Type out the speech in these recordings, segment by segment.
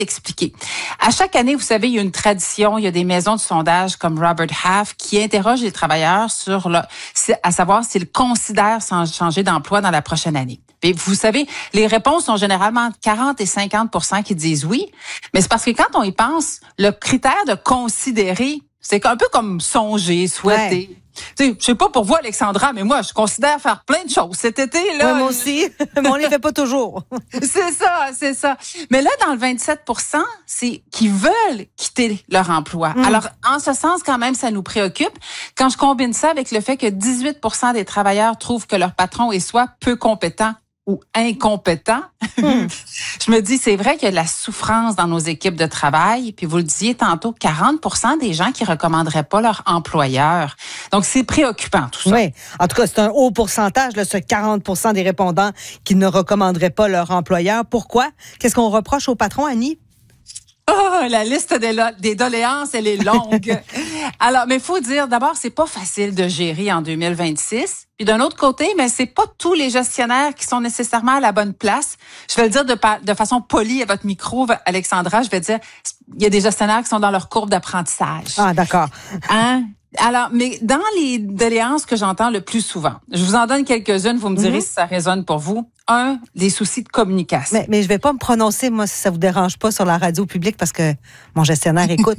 t'expliquer. À chaque année, vous savez, il y a une tradition, il y a des maisons de sondage comme Robert Half qui interrogent les travailleurs à savoir s'ils considèrent changer d'emploi dans la prochaine année. Et vous savez, les réponses sont généralement entre 40 et 50% qui disent oui, mais c'est parce que quand on y pense, le critère de considérer, c'est un peu comme songer, souhaiter. Ouais. Tu sais, je sais pas pour vous, Alexandra, mais moi, je considère faire plein de choses cet été, là. Oui, moi aussi, mais on les fait pas toujours. C'est ça. Mais là, dans le 27%, c'est qu'ils veulent quitter leur emploi. Alors, en ce sens, quand même, ça nous préoccupe. Quand je combine ça avec le fait que 18% des travailleurs trouvent que leur patron est soit peu compétent ou incompétent, je me dis, c'est vrai qu'il y a de la souffrance dans nos équipes de travail. Puis vous le disiez tantôt, 40% des gens qui recommanderaient pas leur employeur. Donc, c'est préoccupant, tout ça. Oui. En tout cas, c'est un haut pourcentage, là, ce 40% des répondants qui ne recommanderaient pas leur employeur. Pourquoi? Qu'est-ce qu'on reproche au patron, Annie? Oh, la liste des doléances, elle est longue. Alors, mais faut dire, d'abord, c'est pas facile de gérer en 2026. Puis d'un autre côté, mais c'est pas tous les gestionnaires qui sont nécessairement à la bonne place. Je vais le dire de façon polie à votre micro, Alexandra. Je vais dire, il y a des gestionnaires qui sont dans leur courbe d'apprentissage. Ah, d'accord. Hein? Alors, mais dans les doléances que j'entends le plus souvent, je vous en donne quelques-unes, vous me direz si ça résonne pour vous. Un, les soucis de communication. Mais je vais pas me prononcer, moi, si ça vous dérange pas, sur la radio publique, parce que mon gestionnaire écoute.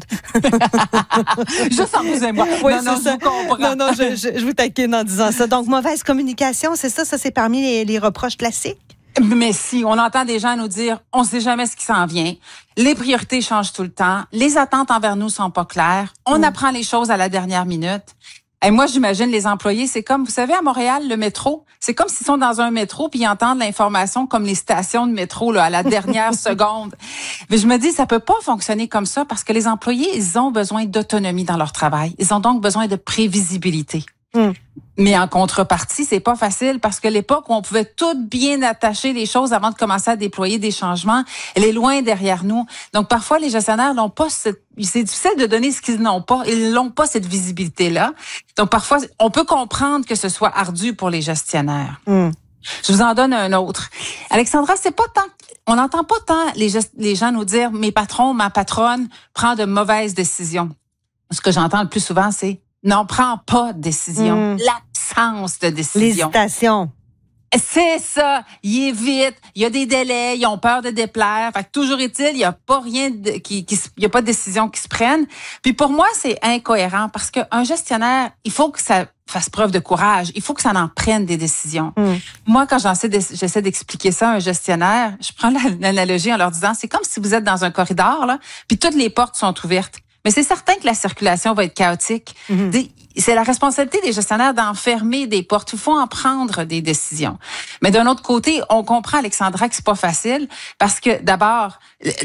Juste en vous et moi. Oui, non, c'est ça. je vous comprends. Non, je vous taquine en disant ça. Donc, mauvaise communication, c'est ça? Ça, c'est parmi les reproches classiques? Mais si, on entend des gens nous dire, on sait jamais ce qui s'en vient. Les priorités changent tout le temps. Les attentes envers nous sont pas claires. On apprend les choses à la dernière minute. Et moi, j'imagine les employés, c'est comme, vous savez, à Montréal, le métro, c'est comme s'ils sont dans un métro puis ils entendent l'information comme les stations de métro là, à la dernière seconde. Mais je me dis, ça peut pas fonctionner comme ça parce que les employés, ils ont besoin d'autonomie dans leur travail. Ils ont donc besoin de prévisibilité. Mais en contrepartie, c'est pas facile parce que l'époque où on pouvait tout bien attacher les choses avant de commencer à déployer des changements, elle est loin derrière nous. Donc parfois les gestionnaires n'ont pas c'est difficile de donner ce qu'ils n'ont pas, ils n'ont pas cette visibilité-là. Donc parfois on peut comprendre que ce soit ardu pour les gestionnaires. Je vous en donne un autre. Alexandra, c'est pas tant on n'entend pas tant les gens nous dire mes patrons, ma patronne prend de mauvaises décisions. Ce que j'entends le plus souvent c'est non, prends pas de décision. L'absence de décision. L'hésitation. C'est ça. Il évite. Il y a des délais. Ils ont peur de déplaire. Fait que toujours est-il, il y a pas rien il y a pas de décision qui se prenne. Puis pour moi, c'est incohérent parce qu'un gestionnaire, il faut que ça fasse preuve de courage. Il faut que ça en prenne des décisions. Moi, quand j'essaie d'expliquer ça à un gestionnaire, je prends l'analogie en leur disant, c'est comme si vous êtes dans un corridor, là, puis toutes les portes sont ouvertes. Mais c'est certain que la circulation va être chaotique. C'est la responsabilité des gestionnaires d'enfermer des portes. Il faut en prendre des décisions. Mais d'un autre côté, on comprend, Alexandra, que c'est pas facile parce que d'abord,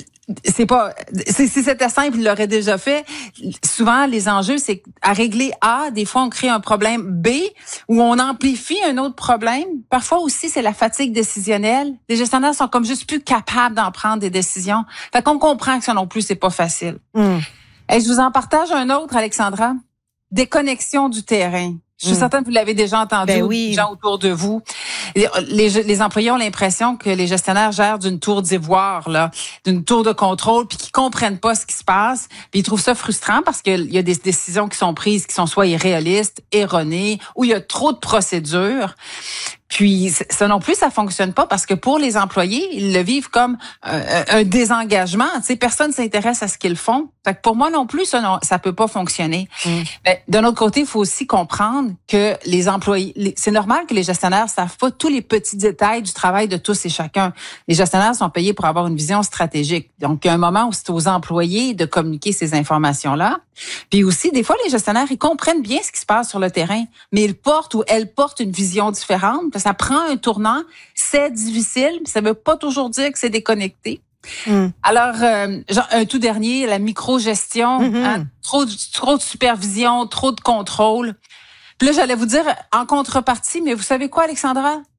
si c'était simple, il l'aurait déjà fait. Souvent, les enjeux, c'est à régler A, des fois, on crée un problème B où on amplifie un autre problème. Parfois aussi, c'est la fatigue décisionnelle. Les gestionnaires sont comme juste plus capables d'en prendre des décisions. Fait qu'on comprend que ça non plus, c'est pas facile. Et je vous en partage un autre, Alexandra. Déconnexion du terrain. Je suis certaine que vous l'avez déjà entendu, les gens autour de vous. Les employés ont l'impression que les gestionnaires gèrent d'une tour d'ivoire, là, d'une tour de contrôle, puis qu'ils comprennent pas ce qui se passe. Puis ils trouvent ça frustrant parce qu'il y a des décisions qui sont prises qui sont soit irréalistes, erronées, ou il y a trop de procédures. Puis ça non plus, ça fonctionne pas parce que pour les employés, ils le vivent comme un désengagement. Tu sais, personne s'intéresse à ce qu'ils font. Fait que pour moi non plus, ça peut pas fonctionner. Mais d'un autre côté, il faut aussi comprendre que les employés, c'est normal que les gestionnaires savent pas tous les petits détails du travail de tous et chacun. Les gestionnaires sont payés pour avoir une vision stratégique. Donc, il y a un moment où c'est aux employés de communiquer ces informations-là. Puis aussi, des fois, les gestionnaires, ils comprennent bien ce qui se passe sur le terrain, mais ils portent ou elles portent une vision différente. Ça prend un tournant, c'est difficile, mais ça veut pas toujours dire que c'est déconnecté. Alors, un tout dernier, la micro-gestion, trop de supervision, trop de contrôle. Puis là, j'allais vous dire en contrepartie, mais vous savez quoi, Alexandra? Non.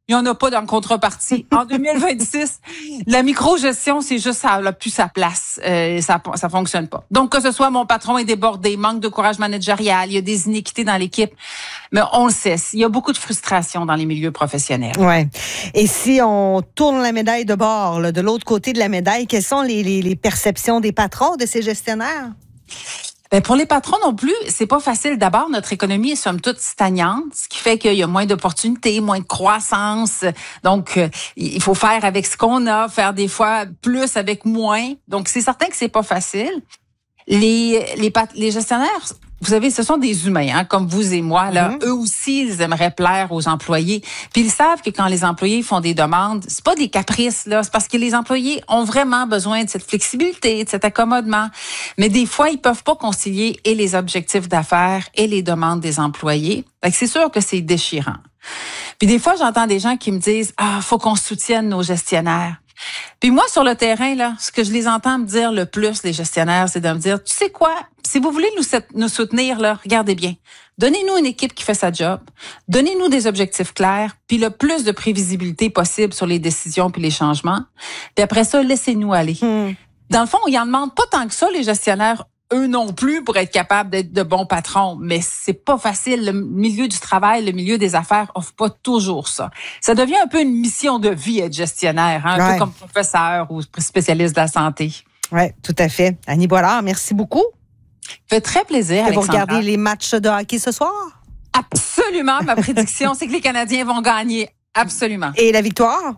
Il n'y en a pas dans le contrepartie. En 2026, la micro-gestion, c'est juste ça n'a plus sa place. Ça fonctionne pas. Donc, que ce soit mon patron est débordé, manque de courage managérial, il y a des inéquités dans l'équipe. Mais on le sait, il y a beaucoup de frustration dans les milieux professionnels. Ouais. Et si on tourne la médaille de bord, là, de l'autre côté de la médaille, quelles sont les perceptions des patrons, de ces gestionnaires? Ben pour les patrons non plus, c'est pas facile. D'abord, notre économie est somme toute stagnante, ce qui fait qu'il y a moins d'opportunités, moins de croissance. Donc, il faut faire avec ce qu'on a, faire des fois plus avec moins. Donc, c'est certain que c'est pas facile. Les gestionnaires, vous savez, ce sont des humains, hein, comme vous et moi. Là, eux aussi, ils aimeraient plaire aux employés. Puis ils savent que quand les employés font des demandes, c'est pas des caprices là, c'est parce que les employés ont vraiment besoin de cette flexibilité, de cet accommodement. Mais des fois, ils peuvent pas concilier et les objectifs d'affaires et les demandes des employés. Fait que c'est sûr que c'est déchirant. Puis des fois, j'entends des gens qui me disent faut qu'on soutienne nos gestionnaires. Puis moi, sur le terrain, là, ce que je les entends me dire le plus, les gestionnaires, c'est de me dire, tu sais quoi, si vous voulez nous soutenir, là, regardez bien. Donnez-nous une équipe qui fait sa job. Donnez-nous des objectifs clairs, puis le plus de prévisibilité possible sur les décisions puis les changements. Puis après ça, laissez-nous aller. Dans le fond, ils en demandent pas tant que ça, les gestionnaires, eux non plus, pour être capables d'être de bons patrons. Mais c'est pas facile. Le milieu du travail, le milieu des affaires offre pas toujours ça. Ça devient un peu une mission de vie être gestionnaire, hein, un peu comme professeur ou spécialiste de la santé. Oui, tout à fait. Annie Boilard, merci beaucoup. Ça fait très plaisir, Alexandra. Vous regardez les matchs de hockey ce soir? Absolument. Ma prédiction, c'est que les Canadiens vont gagner. Absolument. Et la victoire?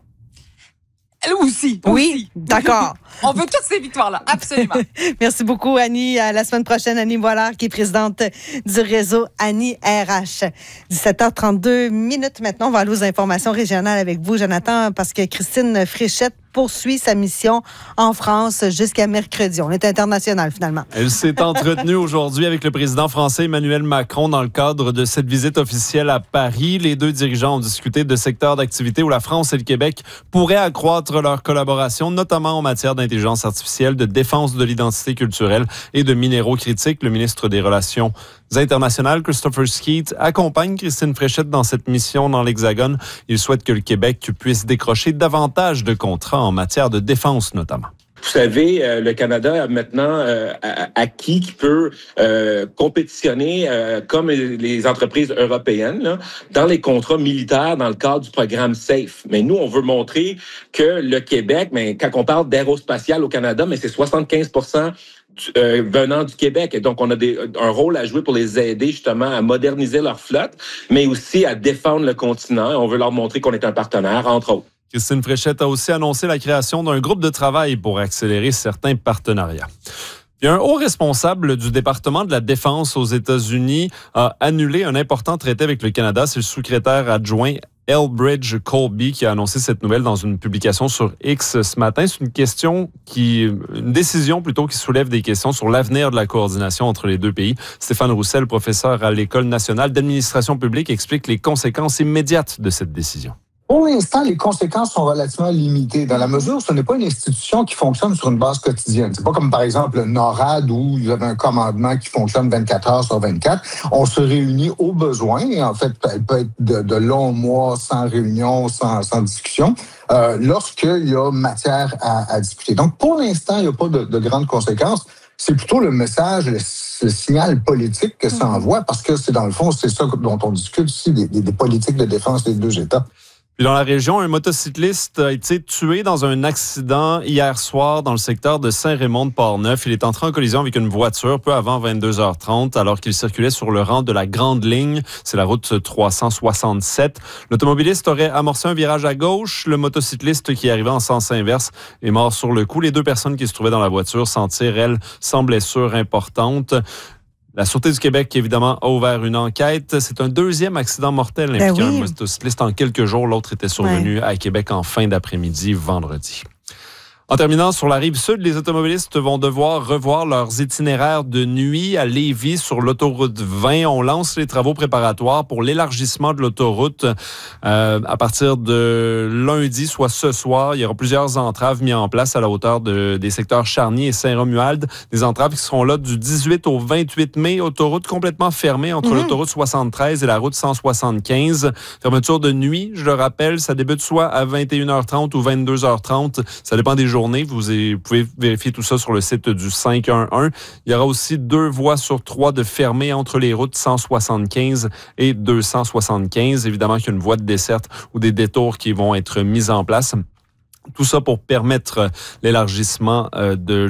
Aussi. Oui, d'accord. On veut toutes ces victoires-là, absolument. Merci beaucoup, Annie. À la semaine prochaine, Annie Boilard, qui est présidente du réseau Annie RH. 17h32 maintenant. On va aller aux informations régionales avec vous, Jonathan, parce que Christine Fréchette poursuit sa mission en France jusqu'à mercredi. On est international, finalement. Elle s'est entretenue aujourd'hui avec le président français Emmanuel Macron dans le cadre de cette visite officielle à Paris. Les deux dirigeants ont discuté de secteurs d'activité où la France et le Québec pourraient accroître leur collaboration, notamment en matière d'intelligence artificielle, de défense de l'identité culturelle et de minéraux critiques. Le ministre des Relations internationales, Christopher Skeet, accompagne Christine Fréchette dans cette mission dans l'Hexagone. Il souhaite que le Québec puisse décrocher davantage de contrats en matière de défense, notamment. Vous savez, le Canada a maintenant acquis qui peut compétitionner comme les entreprises européennes là, dans les contrats militaires dans le cadre du programme SAFE. Mais nous, on veut montrer que le Québec, mais quand on parle d'aérospatial au Canada, mais c'est 75% venant du Québec. Et donc, on a un rôle à jouer pour les aider justement à moderniser leur flotte, mais aussi à défendre le continent. On veut leur montrer qu'on est un partenaire, entre autres. Christine Fréchette a aussi annoncé la création d'un groupe de travail pour accélérer certains partenariats. Il y a un haut responsable du département de la Défense aux États-Unis a annulé un important traité avec le Canada. C'est le sous-secrétaire adjoint Elbridge Colby qui a annoncé cette nouvelle dans une publication sur X ce matin. C'est une décision plutôt qui soulève des questions sur l'avenir de la coordination entre les deux pays. Stéphane Roussel, professeur à l'École nationale d'administration publique, explique les conséquences immédiates de cette décision. Pour l'instant, les conséquences sont relativement limitées dans la mesure où ce n'est pas une institution qui fonctionne sur une base quotidienne. C'est pas comme, par exemple, le NORAD où il y avait un commandement qui fonctionne 24 heures sur 24. On se réunit au besoin. Et en fait, elle peut être de longs mois sans réunion, sans discussion, lorsqu'il y a matière à discuter. Donc, pour l'instant, il n'y a pas de grandes conséquences. C'est plutôt le message, le signal politique que ça envoie, parce que c'est dans le fond, c'est ça dont on discute ici, des politiques de défense des deux États. Puis dans la région, un motocycliste a été tué dans un accident hier soir dans le secteur de Saint-Raymond-de-Portneuf. Il est entré en collision avec une voiture peu avant 22h30 alors qu'il circulait sur le rang de la Grande Ligne. C'est la route 367. L'automobiliste aurait amorcé un virage à gauche. Le motocycliste qui arrivait en sens inverse est mort sur le coup. Les deux personnes qui se trouvaient dans la voiture s'en tirent, elles, sans blessure importante. La Sûreté du Québec, évidemment, a ouvert une enquête. C'est un deuxième accident mortel impliquant un motocycliste en quelques jours. L'autre était survenu à Québec en fin d'après-midi, vendredi. En terminant, sur la rive sud, les automobilistes vont devoir revoir leurs itinéraires de nuit à Lévis sur l'autoroute 20. On lance les travaux préparatoires pour l'élargissement de l'autoroute à partir de lundi, soit ce soir. Il y aura plusieurs entraves mises en place à la hauteur des secteurs Charny et Saint-Romuald. Des entraves qui seront là du 18 au 28 mai. Autoroute complètement fermée entre l'autoroute 73 et la route 175. Fermeture de nuit, je le rappelle, ça débute soit à 21h30 ou 22h30. Ça dépend des journées. Vous pouvez vérifier tout ça sur le site du 511. Il y aura aussi 2 voies sur 3 de fermées entre les routes 175 et 275. Évidemment qu'il y a une voie de desserte ou des détours qui vont être mis en place. Tout ça pour permettre l'élargissement de